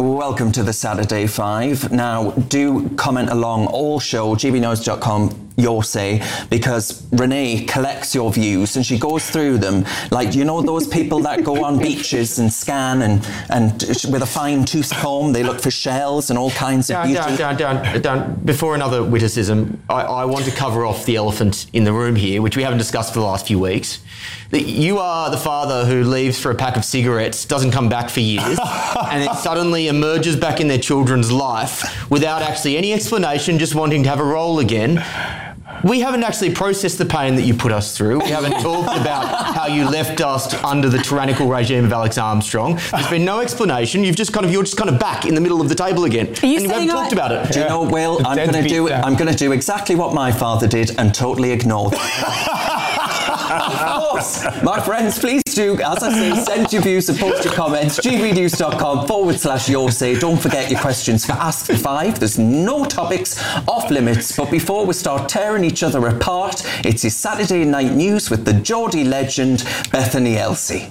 Welcome to the Saturday Five. Now, do comment along all show, gbnews.com, your say, because Renee collects your views and she goes through them. Like, you know, those people that go on beaches and scan and with a fine tooth comb, they look for shells and all kinds of beauty. Down. Before another witticism, I want to cover off the elephant in the room here, which we haven't discussed for the last few weeks. You are the father who leaves for a pack of cigarettes, doesn't come back for years, and then suddenly emerges back in their children's life without actually any explanation, just wanting to have a roll again. We haven't actually processed the pain that you put us through. We haven't talked about how you left us under the tyrannical regime of Alex Armstrong. There's been no explanation. You're just kind of back in the middle of the table again. Are you and you haven't talked about it. Do you know, Will, I'm going to do exactly what my father did and totally ignore that. Of course, my friends, please do, as I say, send your views and post your comments. gbnews.com/your say. Don't forget your questions for Ask the Five. There's no topics off limits. But before we start tearing each other apart, it's your Saturday night news with the Geordie legend, Bethany Elsey.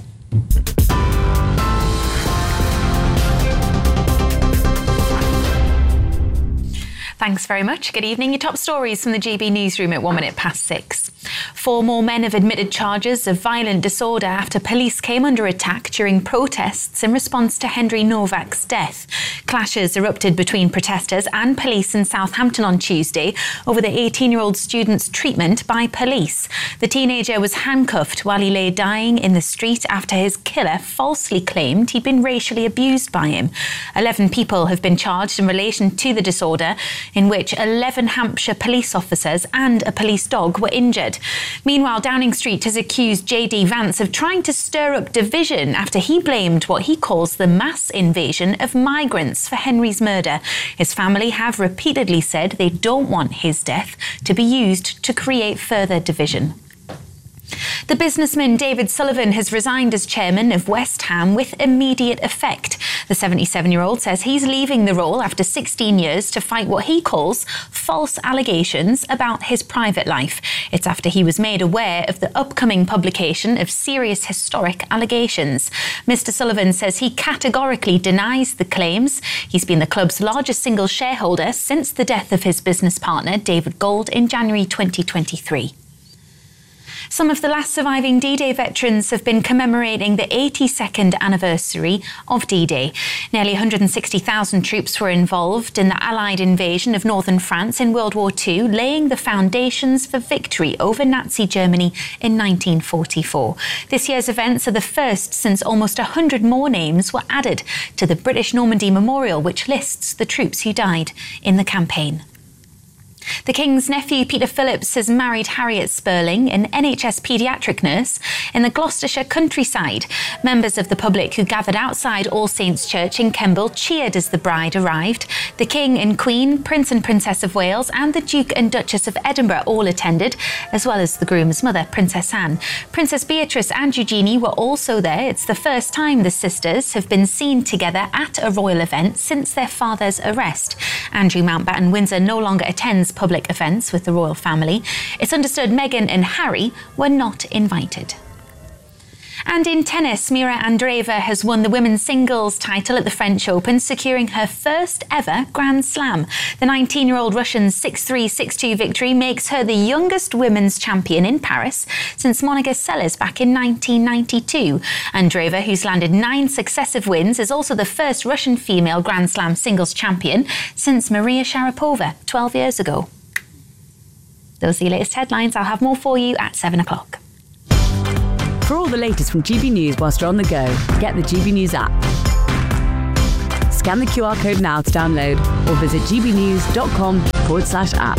Thanks very much. Good evening. Your top stories from the GB newsroom at 6:01. 4 more men have admitted charges of violent disorder after police came under attack during protests in response to Henry Novak's death. Clashes erupted between protesters and police in Southampton on Tuesday over the 18-year-old student's treatment by police. The teenager was handcuffed while he lay dying in the street after his killer falsely claimed he'd been racially abused by him. 11 people have been charged in relation to the disorder, in which 11 Hampshire police officers and a police dog were injured. Meanwhile, Downing Street has accused JD Vance of trying to stir up division after he blamed what he calls the mass invasion of migrants for Henry's murder. His family have repeatedly said they don't want his death to be used to create further division. The businessman David Sullivan has resigned as chairman of West Ham with immediate effect. The 77-year-old says he's leaving the role after 16 years to fight what he calls false allegations about his private life. It's after he was made aware of the upcoming publication of serious historic allegations. Mr. Sullivan says he categorically denies the claims. He's been the club's largest single shareholder since the death of his business partner, David Gold, in January 2023. Some of the last surviving D-Day veterans have been commemorating the 82nd anniversary of D-Day. Nearly 160,000 troops were involved in the Allied invasion of northern France in World War II, laying the foundations for victory over Nazi Germany in 1944. This year's events are the first since almost 100 more names were added to the British Normandy Memorial, which lists the troops who died in the campaign. The King's nephew, Peter Phillips, has married Harriet Spurling, an NHS paediatric nurse, in the Gloucestershire countryside. Members of the public who gathered outside All Saints Church in Kemble cheered as the bride arrived. The King and Queen, Prince and Princess of Wales, and the Duke and Duchess of Edinburgh all attended, as well as the groom's mother, Princess Anne. Princess Beatrice and Eugenie were also there. It's the first time the sisters have been seen together at a royal event since their father's arrest. Andrew Mountbatten Windsor no longer attends public events with the royal family. It's understood Meghan and Harry were not invited. And in tennis, Mira Andreeva has won the women's singles title at the French Open, securing her first ever Grand Slam. The 19-year-old Russian's 6-3, 6-2 victory makes her the youngest women's champion in Paris since Monica Seles back in 1992. Andreeva, who's landed 9 successive wins, is also the first Russian female Grand Slam singles champion since Maria Sharapova 12 years ago. Those are your latest headlines. I'll have more for you at 7 o'clock. For all the latest from GB News whilst you're on the go, get the GB News app. Scan the QR code now to download or visit gbnews.com/app.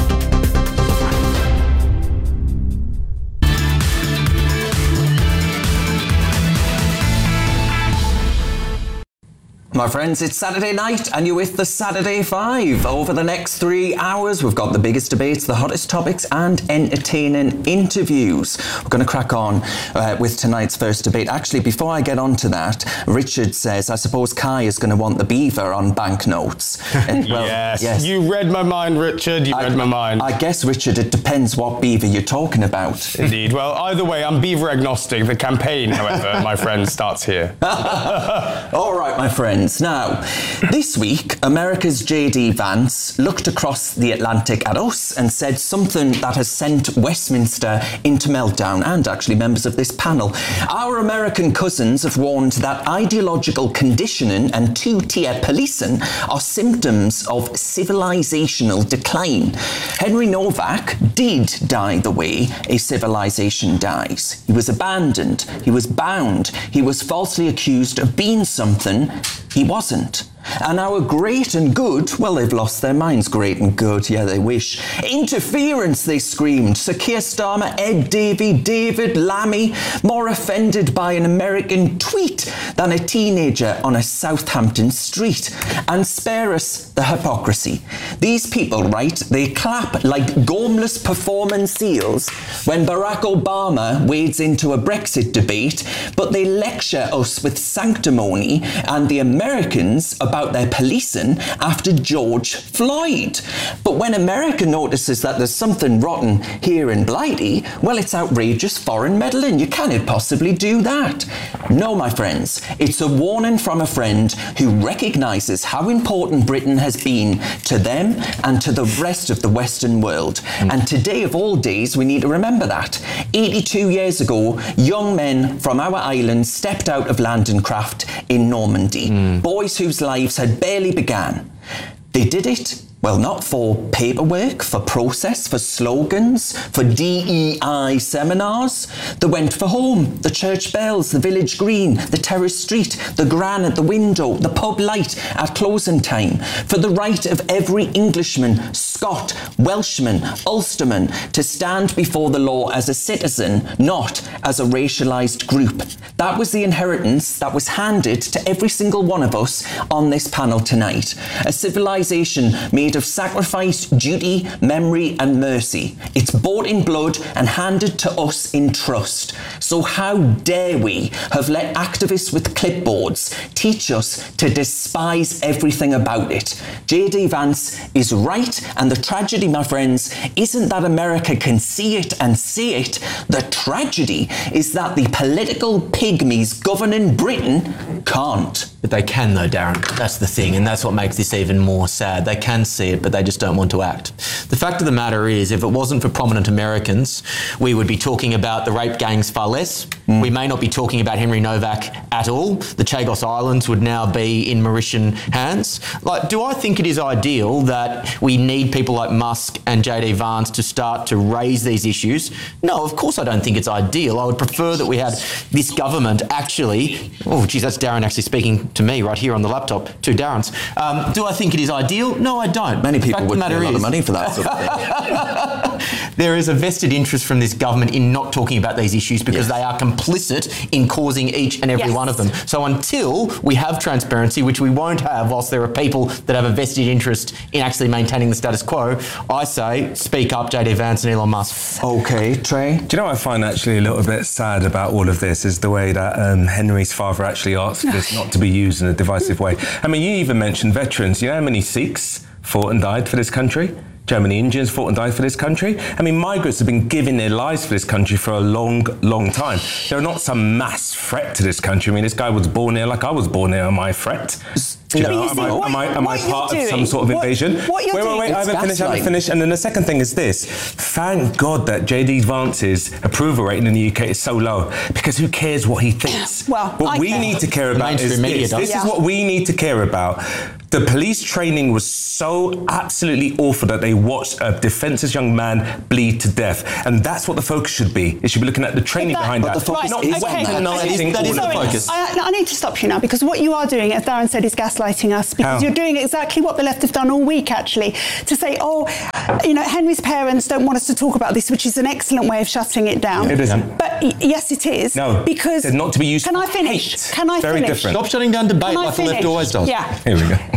My friends, it's Saturday night and you're with the Saturday Five. Over the next 3 hours, we've got the biggest debates, the hottest topics and entertaining interviews. We're going to crack on with tonight's first debate. Actually, before I get on to that, Richard says, I suppose Kai is going to want the beaver on banknotes. Well, yes. You read my mind, Richard. You read my mind. I guess, Richard, it depends what beaver you're talking about. Indeed. Well, either way, I'm beaver agnostic. The campaign, however, my friend, starts here. All right, my friends. Now, this week, America's J.D. Vance looked across the Atlantic at us and said something that has sent Westminster into meltdown, and actually members of this panel. Our American cousins have warned that ideological conditioning and two-tier policing are symptoms of civilizational decline. Henry Novak did die the way a civilization dies. He was abandoned, he was bound, he was falsely accused of being something he wasn't. And our great and good, well, they've lost their minds, great and good, yeah, they wish. Interference, they screamed. Sir Keir Starmer, Ed Davey, David Lammy, more offended by an American tweet than a teenager on a Southampton street. And spare us the hypocrisy. These people, right, they clap like gormless performance seals when Barack Obama wades into a Brexit debate, but they lecture us with sanctimony and the Americans about their policing after George Floyd. But when America notices that there's something rotten here in Blighty, well, it's outrageous foreign meddling. You cannot possibly do that. No, my friends, it's a warning from a friend who recognises how important Britain has been to them and to the rest of the Western world. And today of all days, we need to remember that. 82 years ago, young men from our island stepped out of Landcraft in Normandy. Boys whose lives had barely began. They did it, well, not for paperwork, for process, for slogans, for DEI seminars. They went for home, the church bells, the village green, the terrace street, the gran at the window, the pub light at closing time, for the right of every Englishman, Scot, Welshman, Ulsterman to stand before the law as a citizen, not as a racialised group. That was the inheritance that was handed to every single one of us on this panel tonight. A civilisation made of sacrifice, duty, memory and mercy. It's bought in blood and handed to us in trust. So how dare we have let activists with clipboards teach us to despise everything about it? J.D. Vance is right, and the tragedy, my friends, isn't that America can see it and say it. The tragedy is that the political pygmies governing Britain can't. But they can though, Darren. That's the thing, and that's what makes this even more sad. They can see it, but they just don't want to act. The fact of the matter is, if it wasn't for prominent Americans, we would be talking about the rape gangs far less. We may not be talking about Henry Novak at all. The Chagos Islands would now be in Mauritian hands. Like, do I think it is ideal that we need people like Musk and J.D. Vance to start to raise these issues? No, of course I don't think it's ideal. I would prefer that we had this government actually... Oh, geez, that's Darren actually speaking to me right here on the laptop, two Darrens. Do I think it is ideal? No, I don't. Many people would pay a lot of money for that sort of thing. There is a vested interest from this government in not talking about these issues because they are complicit in causing each and every one of them. So until we have transparency, which we won't have whilst there are people that have a vested interest in actually maintaining the status quo, I say speak up, J.D. Vance and Elon Musk. Okay, Trey? Do you know what I find actually a little bit sad about all of this is the way that Henry's father actually asked this not to be used in a divisive way. I mean, you even mentioned veterans. You know how many Sikhs fought and died for this country? Germany, Indians fought and died for this country. I mean, migrants have been giving their lives for this country for a long, long time. They're not some mass threat to this country. I mean, this guy was born here like I was born here. Am I a threat? Am I part of some sort of invasion? Wait, I haven't finished. And then the second thing is this. Thank God that J.D. Vance's approval rating in the UK is so low, because who cares what he thinks? What we need to care about is this. This is what we need to care about. The police training was so absolutely awful that they watched a defenceless young man bleed to death. And that's what the focus should be. It should be looking at the training behind that. Not weaponising all of the focus. I need to stop you now, because what you are doing, as Darren said, is gaslighting us, because you're doing exactly what the left have done all week, actually, to say, Henry's parents don't want us to talk about this, which is an excellent way of shutting it down. It isn't. But yes, it is. No, because they're not to be used. Can I finish? Very different. Stop shutting down debate like the left always does. Yeah. Here we go. The second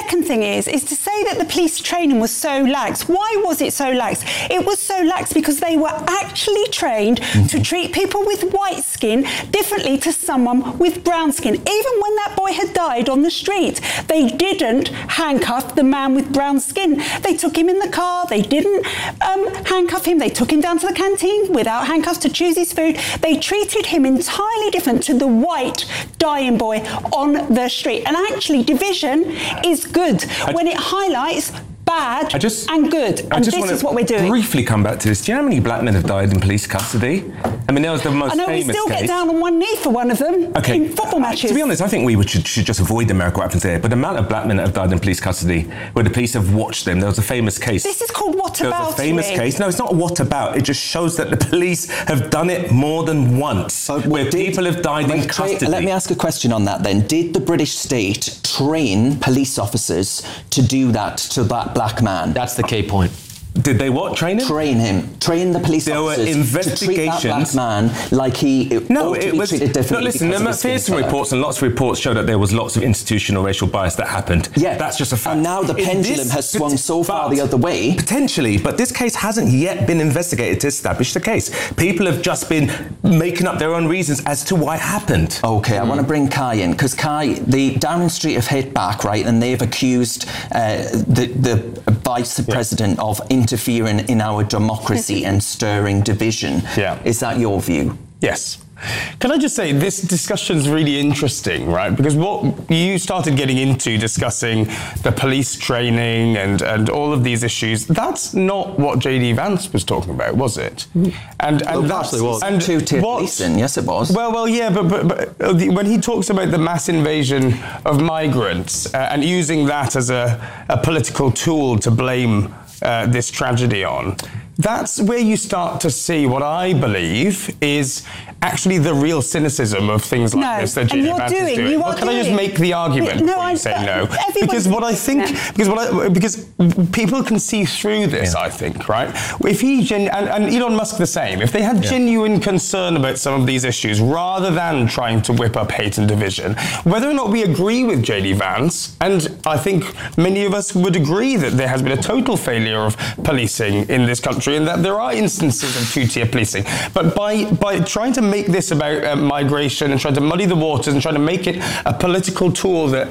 second thing is to say that the police training was so lax. Why was it so lax? It was so lax because they were actually trained to treat people with white skin differently to someone with brown skin. Even when that boy had died on the street, they didn't handcuff the man with brown skin. They took him in the car. They didn't handcuff him. They took him down to the canteen without handcuffs to choose his food. They treated him entirely different to the white dying boy on the street. And actually, division is good when it highlights bad and good. And this is what we're doing. Briefly come back to this. Do you know how many black men have died in police custody? I mean, that was the most famous case. I know we still get down on one knee for one of them in football matches. To be honest, I think we should just avoid America, what happens there. But the amount of black men that have died in police custody, where the police have watched them, there was a famous case. This is called what about? There was a famous case. No, it's not what about. It just shows that the police have done it more than once, where people have died in custody. Let me ask a question on that then. Did the British state train police officers to do that to that black man? That's the key point. Did they what? Train him? Train him. Train the police officers there were investigations. To treat that black man like he treated differently. No, listen, there are some reports, and lots of reports show that there was lots of institutional racial bias that happened. Yeah. That's just a fact. And now the pendulum has swung so far the other way. Potentially, but this case hasn't yet been investigated to establish the case. People have just been making up their own reasons as to why it happened. Okay, I want to bring Kai in, because Kai, the Downing Street have hit back, right, and they've accused the Vice President of interfering in our democracy and stirring division. Yeah. Is that your view? Yes. Can I just say, this discussion's really interesting, right? Because what you started getting into discussing the police training and all of these issues, that's not what JD Vance was talking about, was it? And that was. And two-tier policing, yes it was. Well, yeah, but when he talks about the mass invasion of migrants and using that as a political tool to blame this tragedy on, that's where you start to see what I believe is actually the real cynicism of things like this that JD Vance is doing. Well, can I just make the argument before you say no? Because what I think, because people can see through this, I think, right? If he and Elon Musk the same, if they had genuine concern about some of these issues, rather than trying to whip up hate and division, whether or not we agree with JD Vance, and I think many of us would agree that there has been a total failure of policing in this country, and that there are instances of two-tier policing. But by trying to make this about migration and trying to muddy the waters and trying to make it a political tool that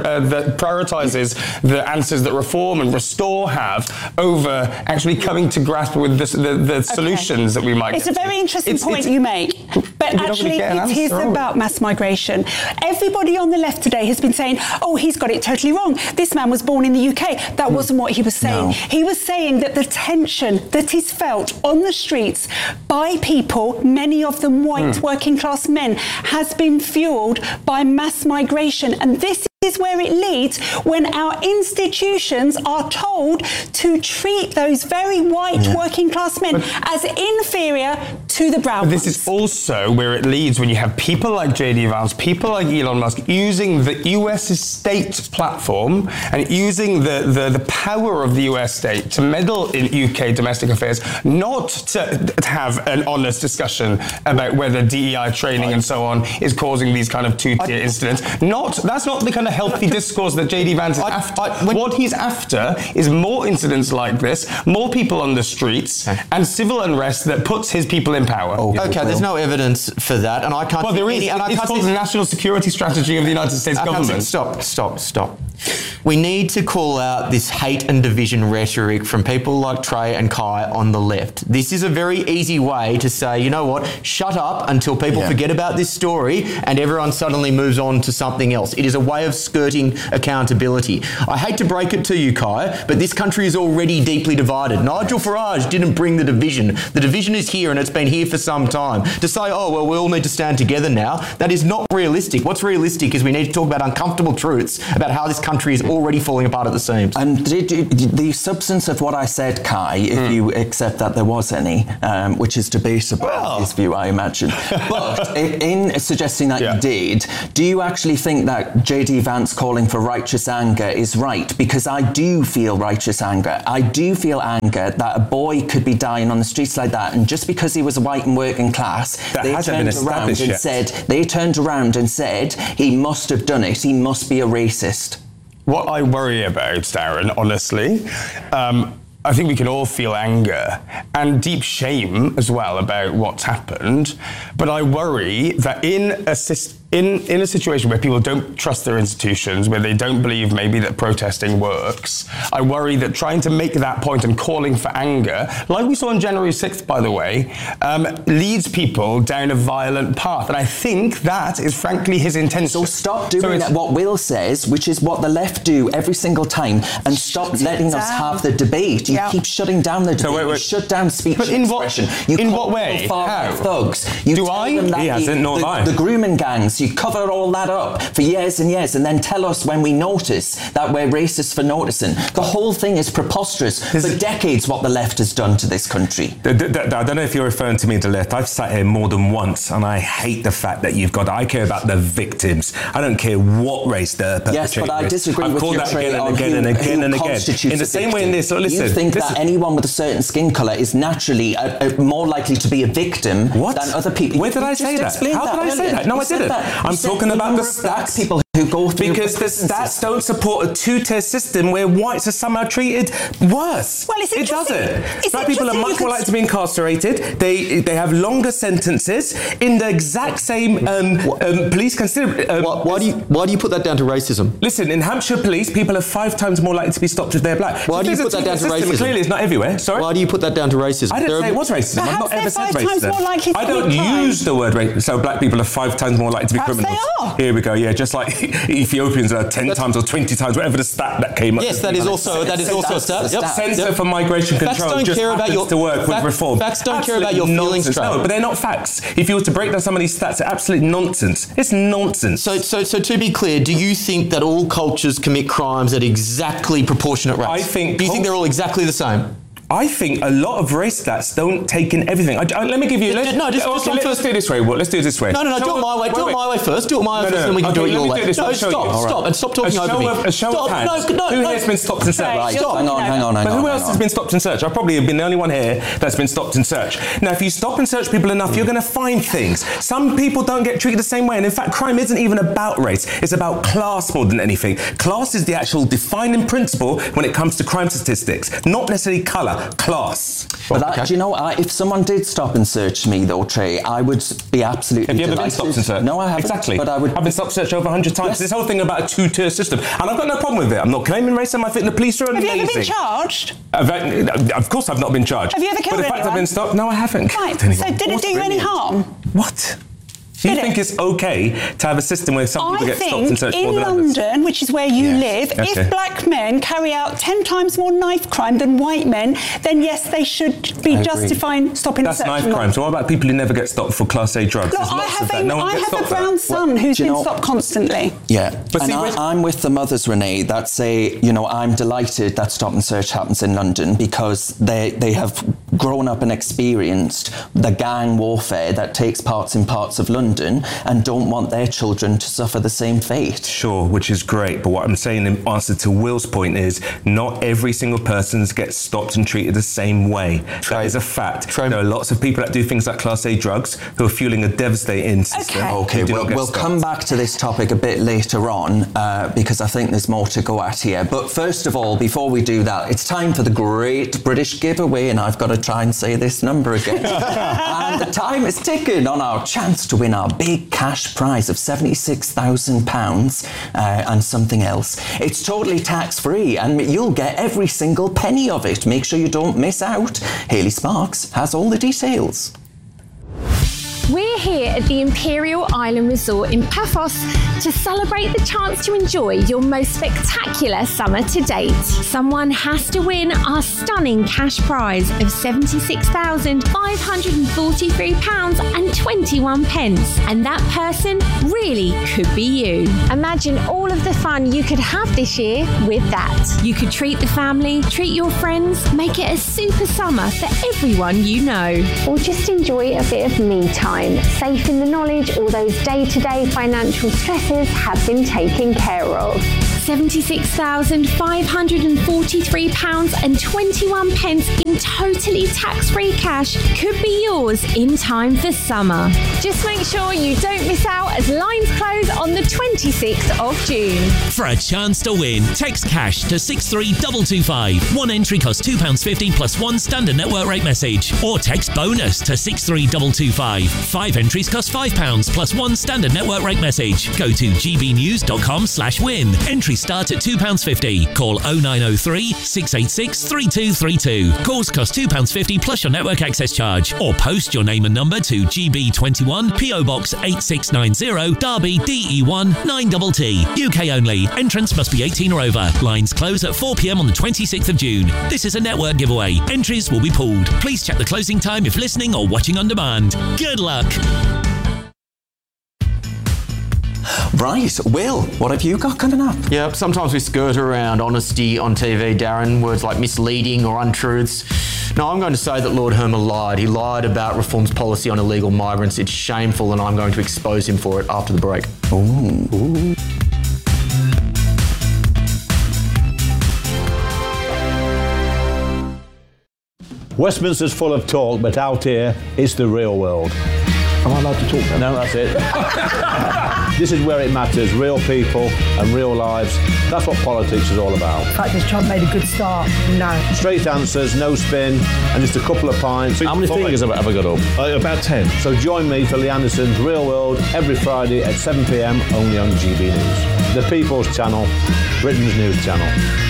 prioritises the answers that Reform and Restore have over actually coming to grasp with the solutions that we might get. It's a very interesting point you make, but actually it is about mass migration. Everybody on the left today has been saying, oh, he's got it totally wrong. This man was born in the UK. That wasn't what he was saying. No. He was saying that the tension that is felt on the streets by people, many of them white working class men, has been fueled by mass migration. And this is where it leads when our institutions are told to treat those very white working class men as inferior to the brown ones. This is also where it leads when you have people like JD Vance, people like Elon Musk using the US state platform and using the power of the US state to meddle in UK domestic affairs, not to have an honest discussion about whether DEI training and so on is causing these kind of two-tier incidents. That's not the kind of healthy discourse that JD Vance is after. What he's after is more incidents like this, more people on the streets, and civil unrest that puts his people in power. Okay, there's no evidence for that, and I can't. Well, there is. It's called the National Security Strategy of the United States government. Stop. We need to call out this hate and division rhetoric from people like Trey and Kai on the left. This is a very easy way to say, you know what, shut up until people forget about this story and everyone suddenly moves on to something else. It is a way of skirting accountability. I hate to break it to you, Kai, but this country is already deeply divided. Nigel Farage didn't bring the division. The division is here and it's been here for some time. To say, oh, well, we all need to stand together now, that is not realistic. What's realistic is we need to talk about uncomfortable truths about how this country is already falling apart at the seams. And the substance of what I said, Kai, if you accept that there was any, which is debatable, his view, I imagine. But in suggesting that you did, do you actually think that JD Vance calling for righteous anger is right? Because I do feel righteous anger. I do feel anger that a boy could be dying on the streets like that, and just because he was white and working class, they turned around and said he must have done it. He must be a racist. what I worry about, Darren, honestly, I think we can all feel anger and deep shame as well about what's happened. But I worry that in a situation where people don't trust their institutions, where they don't believe maybe that protesting works, I worry that trying to make that point and calling for anger, like we saw on January 6th, by the way, leads people down a violent path. And I think that is frankly his intention. So stop doing what Will says, which is what the left do every single time, and stop letting us have the debate. You keep shutting down the debate. You shut down speech and expression. In what way? How? Thugs. You do I? He hasn't, nor have I. The grooming gangs. You cover all that up for years and years, and then tell us when we notice that we're racist for noticing. The whole thing is preposterous. For decades, what the left has done to this country. I don't know if you're referring to me, the left. I've sat here more than once, and I hate the fact that I care about the victims. I don't care what race the perpetrator is. Yes, but I disagree with you, Trey, on again and again. In the same way in this, listen. You think that anyone with a certain skin colour is naturally more likely to be a victim than other people. Where did I say that? How did I say that? No, I didn't. I'm talking about the stats. People who go through because the stats don't support a two-tier system where whites are somehow treated worse. Well, it doesn't. Black people are much more likely to be incarcerated. They have longer sentences in the exact same police consider. Why do you put that down to racism? Listen, in Hampshire police, people are 5 times more likely to be stopped if they're black. Why do you put that down to racism? Clearly, it's not everywhere. Sorry. Why do you put that down to racism? I didn't say it was racism. I've not ever said racism. I don't use the word racism. So black people are 5 times more likely to be criminals. They are. Here we go. Yeah, just like Ethiopians are 10 times or 20 times, whatever the stat that came up. Yes, that is also a stat. Centre for Migration Control just happens to work with reform. Facts don't care about your feelings, Trey. No, but they're not facts. If you were to break down some of these stats, it's absolute nonsense. It's nonsense. So to be clear, do you think that all cultures commit crimes at exactly proportionate rates? Do you think they're all exactly the same? I think a lot of race stats don't take in everything. Let me give you... Let's do it this way. Let's do it this way. No, do it my way. Do it my way first. Do it my way first, then we can do it your way. No, stop. And stop talking over me. A show of hands. Who here has been stopped and searched? Hang on. But who else has been stopped and searched? I've probably been the only one here that's been stopped and searched. Now, if you stop and search people enough, you're going to find things. Some people don't get treated the same way. And in fact, crime isn't even about race. It's about class more than anything. Class is the actual defining principle when it comes to crime statistics. Not necessarily colour, class. But do you know, if someone did stop and search me, though, Trey, I would be absolutely Have you ever been stopped and searched? No, I haven't. Exactly. But I've been stopped and searched over 100 times. Yes. This whole thing about a two-tier system. And I've got no problem with it. I'm not claiming racism. I think the police are amazing. Have you ever been charged? Of course I've not been charged. Have you ever killed anyone? But the fact I've been stopped, no, I haven't. Right. So did it do you any harm? What? Do you think it's okay to have a system where some people get stopped and searched more than others? In London, which is where you live, if black men carry out 10 times more knife crime than white men, then yes, they should be justifying stopping and searching. That's knife crime. So what about people who never get stopped for Class A drugs? Look, I have a brown son who's been stopped constantly. Yeah, but I'm with the mothers, Renee, that say, I'm delighted that stop and search happens in London because they have grown up and experienced the gang warfare that takes place in parts of London and don't want their children to suffer the same fate. Sure, which is great. But what I'm saying in answer to Will's point is not every single person gets stopped and treated the same way. That is a fact. There are lots of people that do things like Class A drugs who are fueling a devastating system. Okay, we'll come back to this topic a bit later on because I think there's more to go at here. But first of all, before we do that, it's time for the Great British Giveaway, and I've got to try and say this number again. And the time is ticking on our chance to win our big cash prize of £76,000 and something else. It's totally tax-free and you'll get every single penny of it. Make sure you don't miss out. Hayley Sparks has all the details. We're here at the Imperial Island Resort in Paphos to celebrate the chance to enjoy your most spectacular summer to date. Someone has to win our stunning cash prize of £76,543.21, and that person really could be you. Imagine all of the fun you could have this year with that. You could treat the family, treat your friends, make it a super summer for everyone you know. Or just enjoy a bit of me time. Safe in the knowledge all those day-to-day financial stresses have been taken care of. £76,543.21 in totally tax-free cash could be yours in time for summer. Just make sure you don't miss out as lines close on the 26th of June. For a chance to win, text cash to 63225. One entry costs £2.50 plus one standard network rate message. Or text bonus to 63225. 5 entries cost £5 plus one standard network rate message. Go to gbnews.com/win. Entries start at £2.50. Call 0903 686 3232. Calls cost £2.50 plus your network access charge. Or post your name and number to GB21 PO Box 8690 Derby DE1 9TT. UK only. Entrance must be 18 or over. Lines close at 4 p.m. on the 26th of June. This is a network giveaway. Entries will be pulled. Please check the closing time if listening or watching on demand. Good luck. Right, Will, what have you got coming up? Yep, sometimes we skirt around honesty on TV, Darren, words like misleading or untruths. No, I'm going to say that Lord Hermer lied. He lied about Reform's policy on illegal migrants. It's shameful, and I'm going to expose him for it after the break. Ooh. Westminster's full of talk, but out here, it's the real world. Am I allowed to talk then? No, that's it. This is where it matters, real people and real lives. That's what politics is all about. The fact is Trump made a good start. No. Straight answers, no spin, and just a couple of pints. How many fingers have I got up? About 10. So join me for Lee Anderson's Real World every Friday at 7 p.m, only on GB News. The People's Channel, Britain's news channel.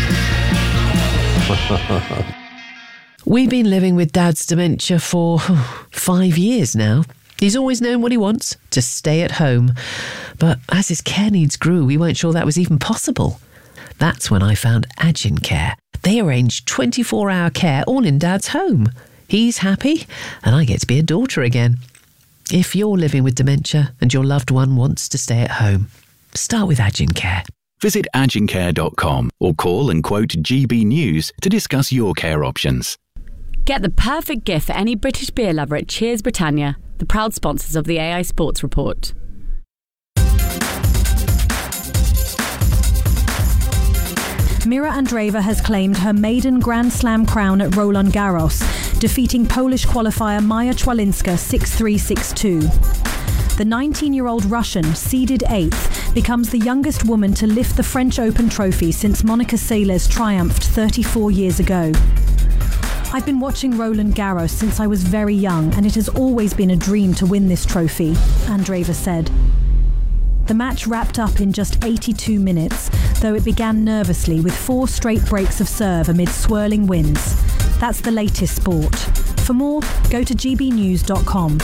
We've been living with Dad's dementia for 5 years now. He's always known what he wants, to stay at home. But as his care needs grew, we weren't sure that was even possible. That's when I found Agincare. They arrange 24-hour care all in Dad's home. He's happy, and I get to be a daughter again. If you're living with dementia and your loved one wants to stay at home, start with Agincare. Visit agincare.com or call and quote GB News to discuss your care options. Get the perfect gift for any British beer lover at Cheers Britannia, the proud sponsors of the AI Sports Report. Mira Andreeva has claimed her maiden Grand Slam crown at Roland Garros, defeating Polish qualifier Maja Czwalinska 6-3, 6-2. The 19-year-old Russian, seeded 8th, becomes the youngest woman to lift the French Open trophy since Monica Seles triumphed 34 years ago. I've been watching Roland Garros since I was very young, and it has always been a dream to win this trophy, Andreeva said. The match wrapped up in just 82 minutes, though it began nervously with 4 straight breaks of serve amid swirling winds. That's the latest sport. For more, go to gbnews.com.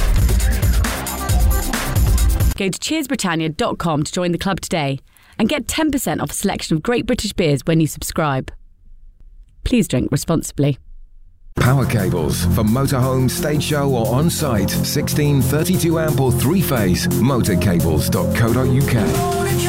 Go to cheersbritannia.com to join the club today and get 10% off a selection of great British beers when you subscribe. Please drink responsibly. Power cables for motorhome, stage show or on-site. 16, 32 amp or 3-phase. Motorcables.co.uk.